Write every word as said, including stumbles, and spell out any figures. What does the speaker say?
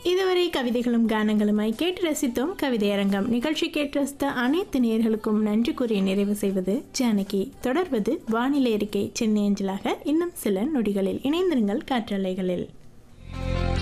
இதுவரை கவிதைகளும் கானங்களுமாய் கேட்டு ரசித்தோம் கவிதையரங்கம். நிகழ்ச்சி கேட்டு ரசித்த அனைத்து நேயர்களுக்கும் நன்றி கூறி நிறைவு செய்வது ஜானகி. தொடர்வது வானிலை அறிக்கை சென்னை அஞ்சலாக இன்னும் சில நொடிகளில். இணைந்திருங்கள் காற்றலைகளில்.